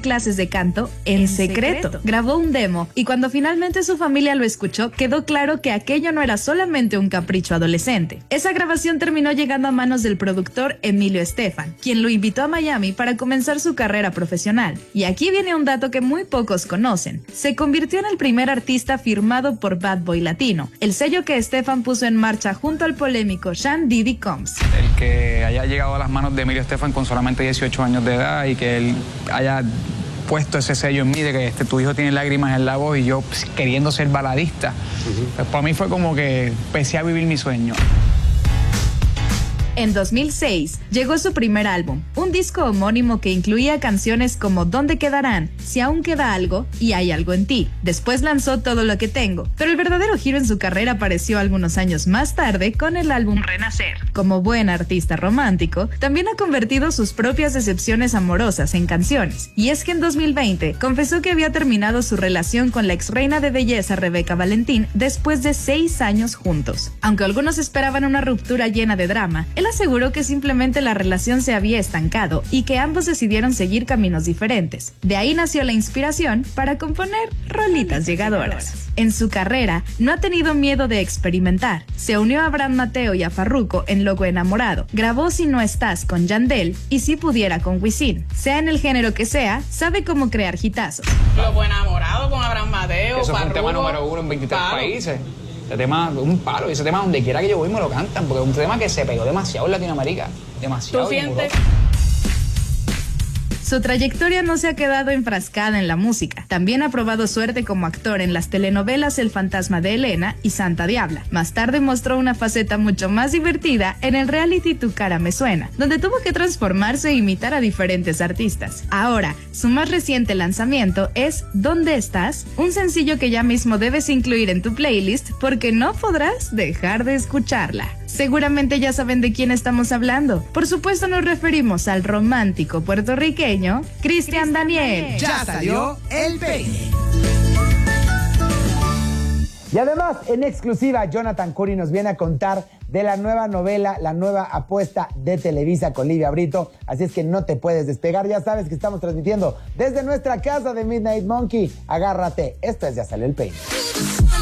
clases de canto en secreto. Grabó un demo y cuando finalmente su familia lo escuchó, quedó claro que aquello no era solamente un capricho adolescente. Esa grabación terminó llegando a manos del productor Emilio Estefan, quien lo invitó a Miami para comenzar su carrera profesional. Y aquí viene un dato que muy pocos conocen. Se convirtió en el primer artista firmado por Bad Boy Latino, el sello que Estefan puso en marcha junto al polémico Sean Diddy Combs. El que haya llegado a las manos de Emilio Estefan con solamente 18 años de edad y que él haya puesto ese sello en mí de que tu hijo tiene lágrimas en la voz y yo pues, queriendo ser baladista, pues para mí fue como que empecé a vivir mi sueño. En 2006 llegó su primer álbum, un disco homónimo que incluía canciones como ¿Dónde quedarán?, Si aún queda algo y Hay algo en ti. Después lanzó Todo lo que tengo, pero el verdadero giro en su carrera apareció algunos años más tarde con el álbum Renacer. Como buen artista romántico, también ha convertido sus propias decepciones amorosas en canciones. Y es que en 2020 confesó que había terminado su relación con la ex reina de belleza Rebeca Valentín después de 6 años juntos. Aunque algunos esperaban una ruptura llena de drama, él aseguró que simplemente la relación se había estancado y que ambos decidieron seguir caminos diferentes. De ahí nació la inspiración para componer rolitas llegadoras. En su carrera, no ha tenido miedo de experimentar. Se unió a Abraham Mateo y a Farruko en Loco Enamorado. Grabó Si no estás con Yandel y Si pudiera con Wisin. Sea en el género que sea, sabe cómo crear hitazos. Loco Enamorado con Abraham Mateo, Eso fue Farruko, un tema número 1 en 23 países. Ese tema es un palo, y ese tema donde quiera que yo voy me lo cantan, porque es un tema que se pegó demasiado en Latinoamérica, demasiado. ¿Tú sientes? Su trayectoria no se ha quedado enfrascada en la música. También ha probado suerte como actor en las telenovelas El fantasma de Elena y Santa Diabla. Más tarde mostró una faceta mucho más divertida en el reality Tu cara me suena, donde tuvo que transformarse e imitar a diferentes artistas. Ahora, su más reciente lanzamiento es ¿Dónde estás?, un sencillo que ya mismo debes incluir en tu playlist porque no podrás dejar de escucharla. Seguramente ya saben de quién estamos hablando. Por supuesto nos referimos al romántico puertorriqueño Cristian Daniel. Ya salió el peine. Y además, en exclusiva, Jonathan Curry nos viene a contar de la nueva novela, la nueva apuesta de Televisa con Livia Brito. Así es que no te puedes despegar. Ya sabes que estamos transmitiendo desde nuestra casa de Midnight Monkey. Agárrate. Esto es Ya Salió el Peine.